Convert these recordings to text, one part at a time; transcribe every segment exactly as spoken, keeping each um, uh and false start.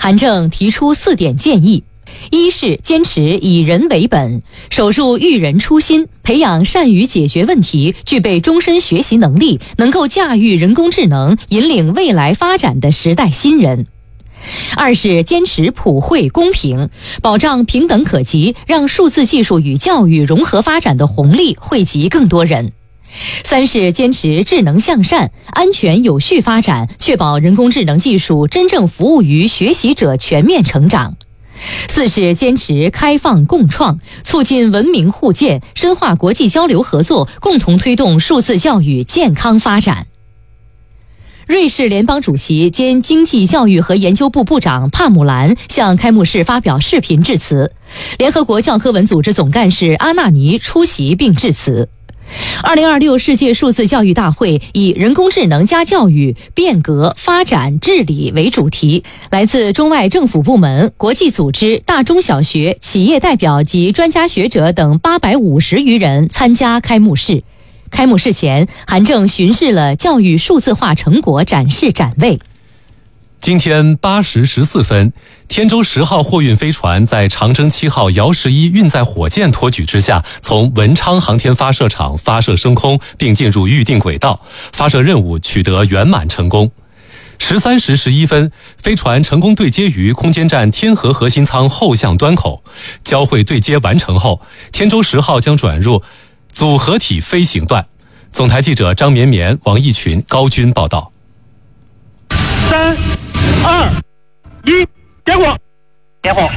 韩正提出四点建议：一是坚持以人为本，守住育人初心，培养善于解决问题、具备终身学习能力、能够驾驭人工智能、引领未来发展的时代新人。二是坚持普惠公平，保障平等可及，让数字技术与教育融合发展的红利惠及更多人。三是坚持智能向善、安全有序发展，确保人工智能技术真正服务于学习者全面成长。四是坚持开放共创，促进文明互鉴，深化国际交流合作，共同推动数字教育健康发展。瑞士联邦主席兼经济教育和研究部部长帕姆兰向开幕式发表视频致辞，联合国教科文组织总干事阿纳尼出席并致辞。二零二六世界数字教育大会以人工智能加教育变革发展治理为主题，来自中外政府部门、国际组织、大中小学、企业代表及专家学者等八百五十余人参加开幕式。开幕式前，韩正巡视了教育数字化成果展示展位。 今天八时十四分，天舟十号货运飞船在长征七号遥十一运载火箭托举之下，从文昌航天发射场发射升空，并进入预定轨道，发射任务取得圆满成功。十三时十一分，飞船成功对接于空间站天河核心舱后向端口，交会对接完成后，天舟十号将转入组合体飞行段。总台记者张绵绵、王义群、高军报道。 三、二、一，点火！点火！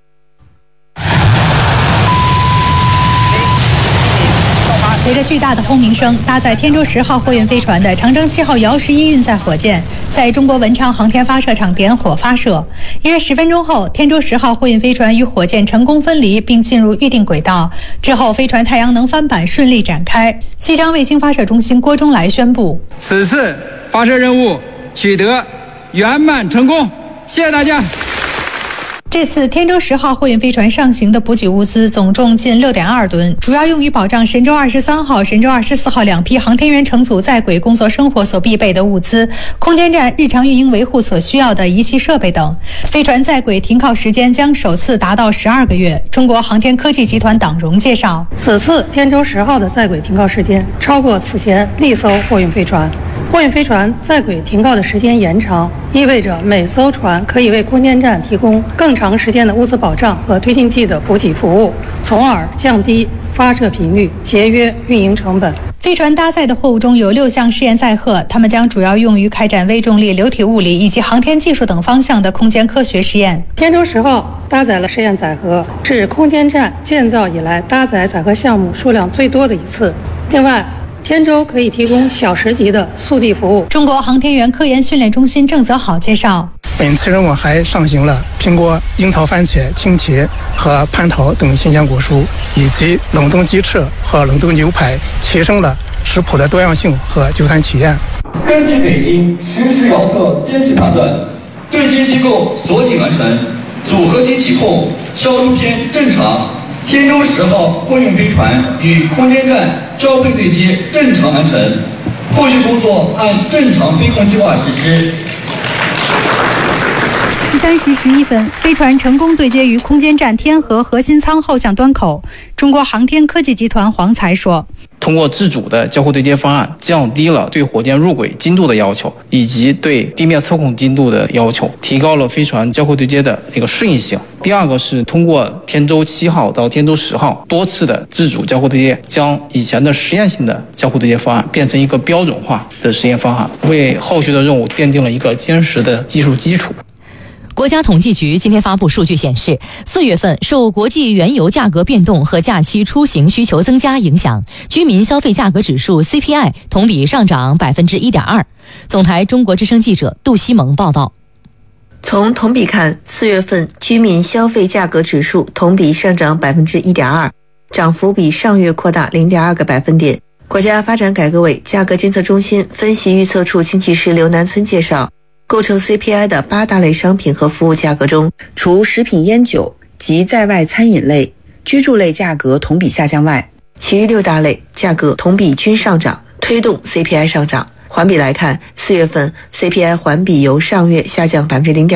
随着巨大的轰鸣声，搭载天舟十号货运飞船的长征七号遥十一运载火箭在中国文昌航天发射场点火发射。约十分钟后，天舟十号货运飞船与火箭成功分离，并进入预定轨道。之后，飞船太阳能帆板顺利展开。西昌卫星发射中心郭忠来宣布， 此次发射任务取得圆满成功，谢谢大家。 这次天舟十号货运飞船上行的补给物资总重近 六点二吨，主要用于保障神舟二十三号、神舟二十四号两批航天员乘组在轨工作生活所必备的物资，空间站日常运营维护所需要的仪器设备等。飞船在轨停靠时间将首次达到十二个月。中国航天科技集团党荣介绍， 此次天舟十号的在轨停靠时间超过此前历艘货运飞船。货运飞船在轨停靠的时间延长，意味着每艘船可以为空间站提供更长时间的物资保障和推进剂的补给服务，从而降低发射频率，节约运营成本。 飞船搭载的货物中有六项试验载荷，它们将主要用于开展微重力、流体物理以及航天技术等方向的空间科学实验。 天舟十号搭载了试验载荷，是空间站建造以来搭载载荷项目数量最多的一次。另外，天舟可以提供小时级的速递服务。 中国航天员科研训练中心郑泽好介绍， 本次任务还上行了苹果、樱桃、番茄、青茄和蟠桃等新鲜果蔬，以及冷冻鸡翅和冷冻牛排，提升了食谱的多样性和就餐体验。 根据北京实时遥测真实判断，对接机构锁紧完成，组合体起控消除偏正常。天舟十号货运飞船与空间站交会对接正常完成，后续工作按正常飞控计划实施。 十三时十一分，飞船成功对接于空间站天河核心舱后向端口。中国航天科技集团黄才说， 通过自主的交会对接方案，降低了对火箭入轨精度的要求，以及对地面测控精度的要求，提高了飞船交会对接的那个适应性。第二个是通过天舟七号到天舟十号多次的自主交会对接，将以前的实验性的交会对接方案变成一个标准化的实验方案，为后续的任务奠定了一个坚实的技术基础。 国家统计局今天发布数据显示，四月份受国际原油价格变动和假期出行需求增加影响，居民消费价格指数 C P I 同比上涨 百分之一点二。 总台中国之声记者杜西蒙报道。 从同比看，四月份居民消费价格指数同比上涨 百分之一点二， 涨幅比上月扩大 零点二个百分点。国家发展改革委价格监测中心分析预测处经济师刘南村介绍，构成 C P I 的八大类商品和服务价格中，除食品烟酒及在外餐饮类、居住类价格同比下降外，其余六大类价格同比均上涨，推动 C P I 上涨。环比来看，四月份 C P I 环比由上月下降 百分之零点